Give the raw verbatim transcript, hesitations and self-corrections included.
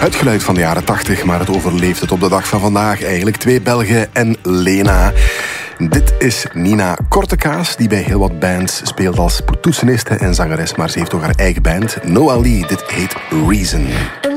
Het geluid van de jaren tachtig, maar het overleeft het op de dag van vandaag eigenlijk. Twee Belgen en Lena. Dit is Nina Kortekaas, die bij heel wat bands speelt als toetseniste en zangeres, maar ze heeft ook haar eigen band. Noah Lee, dit heet Reason.